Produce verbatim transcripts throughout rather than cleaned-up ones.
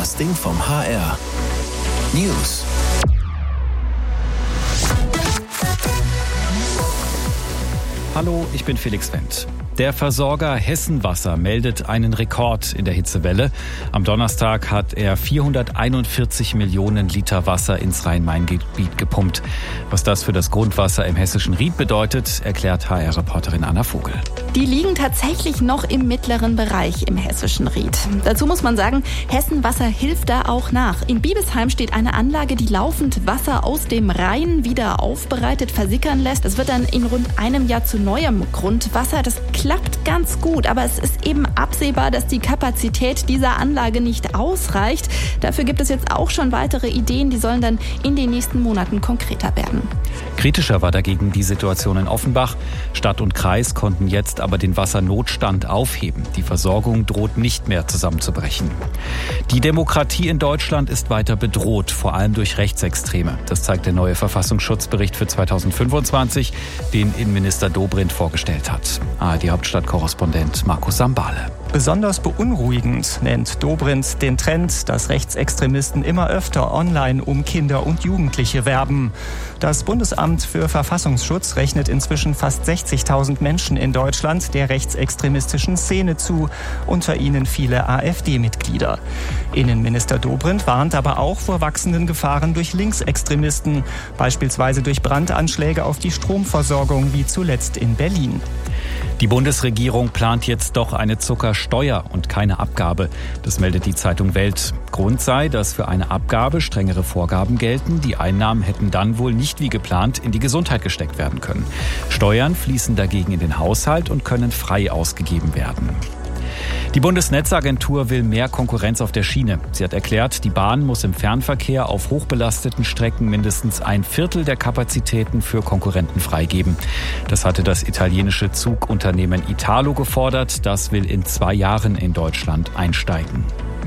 Das Ding vom H R. News. Hallo, ich bin Felix Wendt. Der Versorger Hessenwasser meldet einen Rekord in der Hitzewelle. Am Donnerstag hat er vierhunderteinundvierzig Millionen Liter Wasser ins Rhein-Main-Gebiet gepumpt. Was das für das Grundwasser im hessischen Ried bedeutet, erklärt H R-Reporterin Anna Vogel. Die liegen tatsächlich noch im mittleren Bereich im hessischen Ried. Dazu muss man sagen, Hessenwasser hilft da auch nach. In Biebesheim steht eine Anlage, die laufend Wasser aus dem Rhein wieder aufbereitet versickern lässt. Das wird dann in rund einem Jahr zu neuem Grundwasser. Das klappt ganz gut, aber es ist eben absehbar, dass die Kapazität dieser Anlage nicht ausreicht. Dafür gibt es jetzt auch schon weitere Ideen, die sollen dann in den nächsten Monaten konkreter werden. Kritischer war dagegen die Situation in Offenbach. Stadt und Kreis konnten jetzt aber den Wassernotstand aufheben. Die Versorgung droht nicht mehr zusammenzubrechen. Die Demokratie in Deutschland ist weiter bedroht, vor allem durch Rechtsextreme. Das zeigt der neue Verfassungsschutzbericht für zweitausendfünfundzwanzig, den Innenminister Dobrindt vorgestellt hat. A R D-Hauptstadtkorrespondent Markus Sambale. Besonders beunruhigend nennt Dobrindt den Trend, dass Rechtsextremisten immer öfter online um Kinder und Jugendliche werben. Das Bundesamt für Verfassungsschutz rechnet inzwischen fast sechzigtausend Menschen in Deutschland der rechtsextremistischen Szene zu, unter ihnen viele AfD-Mitglieder. Innenminister Dobrindt warnt aber auch vor wachsenden Gefahren durch Linksextremisten, beispielsweise durch Brandanschläge auf die Stromversorgung wie zuletzt in Berlin. Die Bundesregierung plant jetzt doch eine Zuckersteuer und keine Abgabe. Das meldet die Zeitung Welt. Grund sei, dass für eine Abgabe strengere Vorgaben gelten. Die Einnahmen hätten dann wohl nicht wie geplant in die Gesundheit gesteckt werden können. Steuern fließen dagegen in den Haushalt und können frei ausgegeben werden. Die Bundesnetzagentur will mehr Konkurrenz auf der Schiene. Sie hat erklärt, die Bahn muss im Fernverkehr auf hochbelasteten Strecken mindestens ein Viertel der Kapazitäten für Konkurrenten freigeben. Das hatte das italienische Zugunternehmen Italo gefordert. Das will in zwei Jahren in Deutschland einsteigen.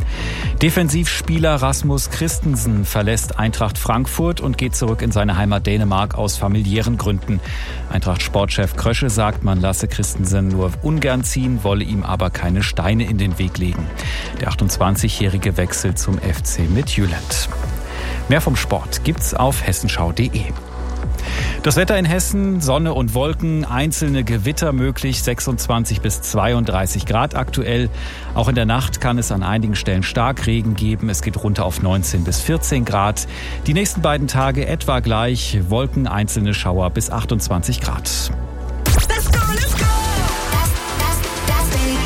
Defensivspieler Rasmus Christensen verlässt Eintracht Frankfurt und geht zurück in seine Heimat Dänemark aus familiären Gründen. Eintracht-Sportchef Krösche sagt, man lasse Christensen nur ungern ziehen, wolle ihm aber keine Steine in den Weg legen. Der achtundzwanzigjährige wechselt zum F C Midtjylland. Mehr vom Sport gibt's auf hessenschau punkt de. Das Wetter in Hessen, Sonne und Wolken, einzelne Gewitter möglich, sechsundzwanzig bis zweiunddreißig Grad aktuell. Auch in der Nacht kann es an einigen Stellen Starkregen geben. Es geht runter auf neunzehn bis vierzehn Grad. Die nächsten beiden Tage etwa gleich, Wolken, einzelne Schauer bis achtundzwanzig Grad. Let's go, let's go! Das, das, das Ding.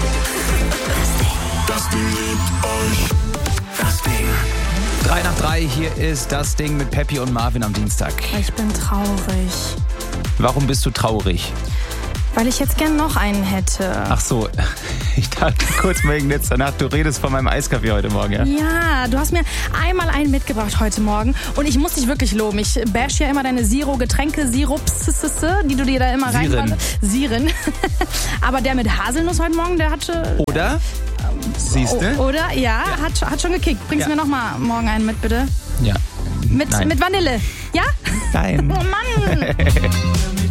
Das Ding liebt euch. Das Ding. drei nach drei, hier ist das Ding mit Peppi und Marvin am Dienstag. Ich bin traurig, Warum bist du traurig? weil ich jetzt gern noch einen hätte. Ach so, ich dachte kurz wegen letzter Nacht, du redest von meinem Eiskaffee heute Morgen, ja? Ja, du hast mir einmal einen mitgebracht heute Morgen und ich muss dich wirklich loben. Ich bash ja immer deine Zero-Getränke-Sirups, die du dir da immer Siren. reinmachst. Siren. Aber der mit Haselnuss heute Morgen, der hatte... Oder? Siehst du? O- Oder? Ja, Hat, hat schon gekickt. Bringst Ja. mir noch mal morgen einen mit, bitte. Ja. Mit, Nein. mit Vanille. Ja? Nein. Oh Mann.